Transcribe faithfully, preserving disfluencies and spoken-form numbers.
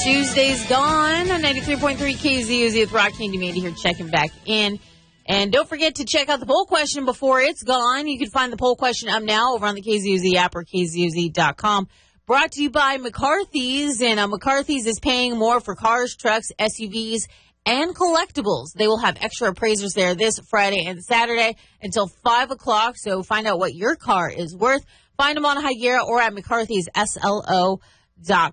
Tuesday's gone on ninety-three point three K Z U Z with Rock Candy Mandy here checking back in. And don't forget to check out the poll question before it's gone. You can find the poll question up now over on the K Z U Z app or K Z U Z dot com. Brought to you by McCarthy's. And uh, McCarthy's is paying more for cars, trucks, S U Vs, and collectibles. They will have extra appraisers there this Friday and Saturday until five o'clock. So find out what your car is worth. Find them on Higuera or at McCarthy's S L O dot